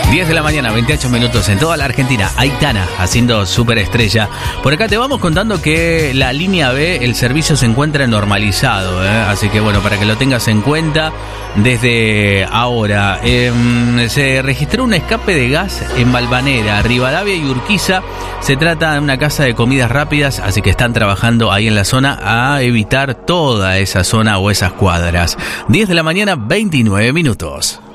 10 de la mañana, 28 minutos en toda la Argentina. Aitana haciendo superestrella. Por acá te vamos contando que la línea B, el servicio se encuentra normalizado, así que bueno, para que lo tengas en cuenta desde ahora. Se registró un escape de gas en Valvanera, Rivadavia y Urquiza. Se trata de una casa de comidas rápidas, así que están trabajando ahí en la zona a evitar toda esa zona o esas cuadras. 10 de la mañana, 29 minutos.